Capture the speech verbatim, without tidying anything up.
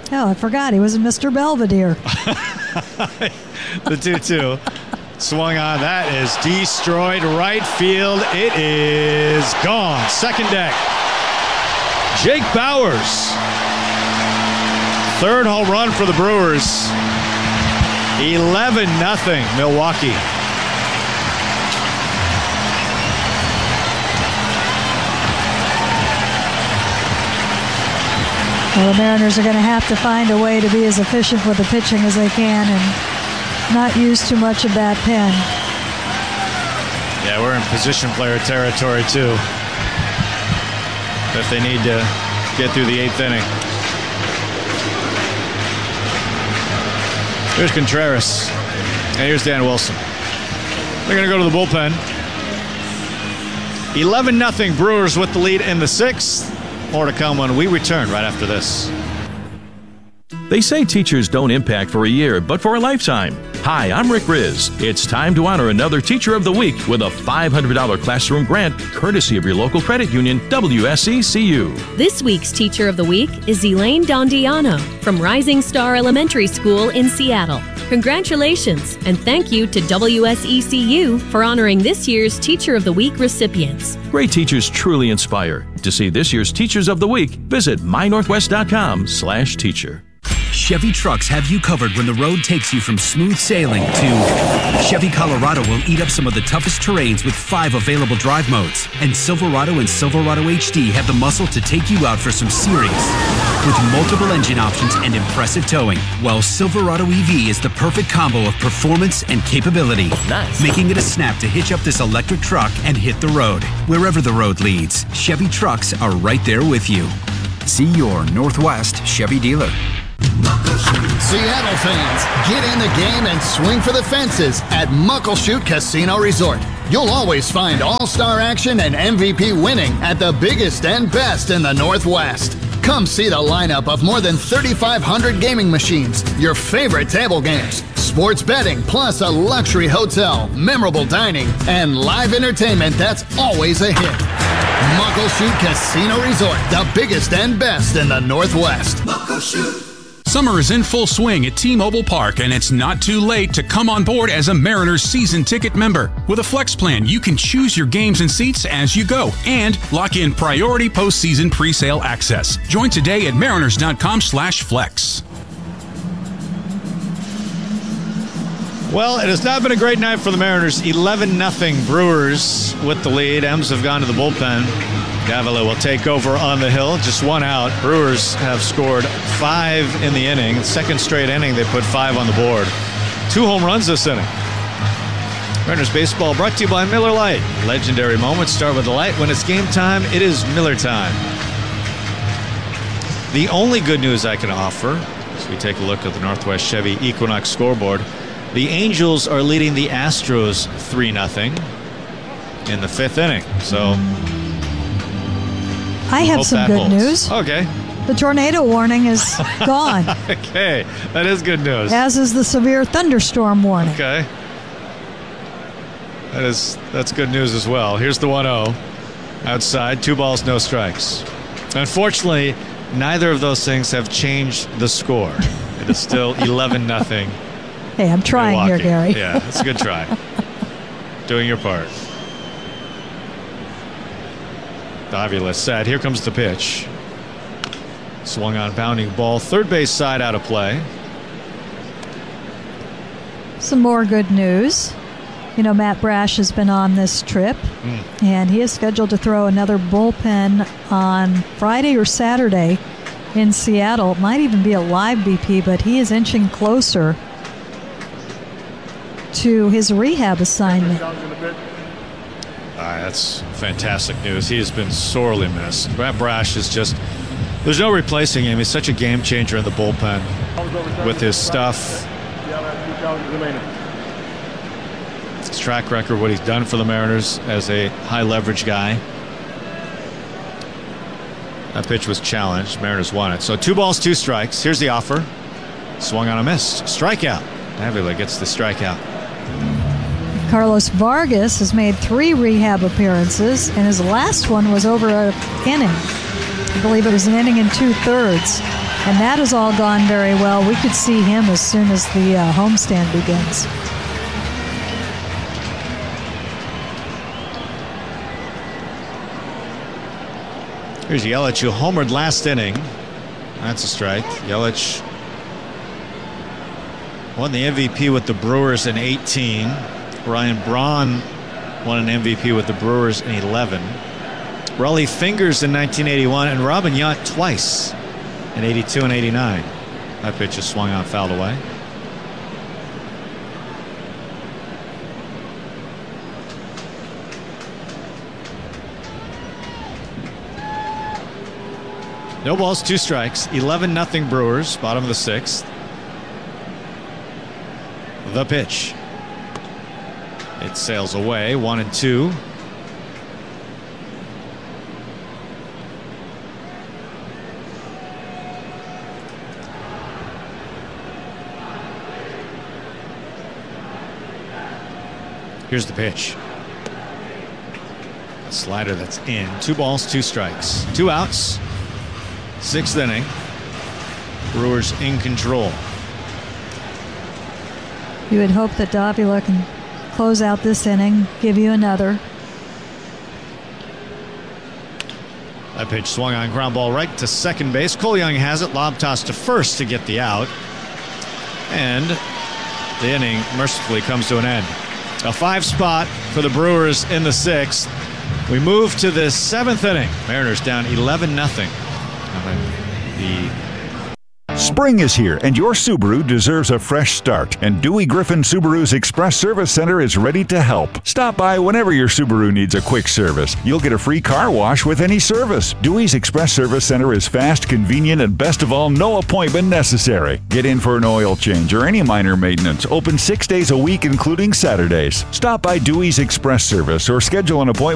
Oh, I forgot. He was a Mister Belvedere. The two two. Swung on. That is destroyed. Right field. It is gone. Second deck. Jake Bauers. Third home run for the Brewers. eleven nothing Milwaukee. Well, the Mariners are going to have to find a way to be as efficient with the pitching as they can and not use too much of that pen. Yeah, we're in position player territory, too. If they need to get through the eighth inning. Here's Contreras. And here's Dan Wilson. They're going to go to the bullpen. eleven nothing Brewers with the lead in the sixth. More to come when we return right after this. They say teachers don't impact for a year, but for a lifetime. Hi, I'm Rick Riz. It's time to honor another Teacher of the Week with a five hundred dollars classroom grant, courtesy of your local credit union, W S E C U. This week's Teacher of the Week is Elaine Dondiano from Rising Star Elementary School in Seattle. Congratulations, and thank you to W S E C U for honoring this year's Teacher of the Week recipients. Great teachers truly inspire. To see this year's Teachers of the Week, visit my northwest dot com slash teacher. Chevy trucks have you covered when the road takes you from smooth sailing to Chevy Colorado will eat up some of the toughest terrains with five available drive modes. And Silverado and Silverado H D have the muscle to take you out for some serious. With multiple engine options and impressive towing, while Silverado E V is the perfect combo of performance and capability. Nice. Making it a snap to hitch up this electric truck and hit the road. Wherever the road leads, Chevy trucks are right there with you. See your Northwest Chevy dealer. Seattle fans, get in the game and swing for the fences at Muckleshoot Casino Resort. You'll always find all-star action and M V P winning at the biggest and best in the Northwest. Come see the lineup of more than thirty-five hundred gaming machines, your favorite table games, sports betting, plus a luxury hotel, memorable dining, and live entertainment that's always a hit. Muckleshoot Casino Resort, the biggest and best in the Northwest. Muckleshoot. Summer is in full swing at T-Mobile Park, and it's not too late to come on board as a Mariners season ticket member. With a Flex plan, you can choose your games and seats as you go and lock in priority postseason presale access. Join today at mariners.com slash flex. Well, it has not been a great night for the Mariners. eleven nothing Brewers with the lead. M's have gone to the bullpen. Davila will take over on the hill. Just one out. Brewers have scored five in the inning. Second straight inning, they put five on the board. Two home runs this inning. Mariners baseball brought to you by Miller Lite. Legendary moments start with the light. When it's game time, it is Miller time. The only good news I can offer, as we take a look at the Northwest Chevy Equinox scoreboard, the Angels are leading the Astros three nothing in the fifth inning. So I have some good holds. news. Okay. The tornado warning is gone. Okay. That is good news. As is the severe thunderstorm warning. Okay. That is, that's good news as well. Here's the one oh. Outside, two balls, no strikes. Unfortunately, neither of those things have changed the score. It is still eleven nothing. Hey, I'm trying Milwaukee. here, Gary. Yeah, it's a good try. Doing your part. Davila set. Here comes the pitch. Swung on, bounding ball. Third base side out of play. Some more good news. You know, Matt Brash has been on this trip, mm. and he is scheduled to throw another bullpen on Friday or Saturday in Seattle. It might even be a live B P, but he is inching closer to his rehab assignment. Uh, that's fantastic news. He has been sorely missed. Matt Brash is just, there's no replacing him. He's such a game changer in the bullpen with his stuff. His track record, what he's done for the Mariners as a high leverage guy. That pitch was challenged. Mariners won it. So two balls, two strikes. Here's the offer. Swung on a miss. Strikeout. Davila gets the strikeout. Carlos Vargas has made three rehab appearances, and his last one was over an inning. I believe it was an inning and two-thirds And that has all gone very well. We could see him as soon as the uh, homestand begins. Here's Yelich, who homered last inning. That's a strike. Yelich won the M V P with the Brewers in eighteen. Ryan Braun won an M V P with the Brewers in eleven. Raleigh Fingers in nineteen eighty-one, and Robin Yount twice in eighty-two and eighty-nine. That pitch is swung out, fouled away. No balls, two strikes. eleven nothing Brewers, bottom of the sixth. The pitch. It sails away, one and two. Here's the pitch. A slider that's in. Two balls, two strikes. Two outs. Sixth inning. Brewers in control. You would hope that Davila can close out this inning, give you another. That pitch swung on, ground ball right to second base. Cole Young has it. Lob toss to first to get the out. And the inning mercifully comes to an end. A five spot for the Brewers in the sixth. We move to the seventh inning. Mariners down eleven nothing. The Spring is here, and your Subaru deserves a fresh start. And Dewey Griffin Subaru's Express Service Center is ready to help. Stop by whenever your Subaru needs a quick service. You'll get a free car wash with any service. Dewey's Express Service Center is fast, convenient, and best of all, no appointment necessary. Get in for an oil change or any minor maintenance. Open six days a week, including Saturdays. Stop by Dewey's Express Service or schedule an appointment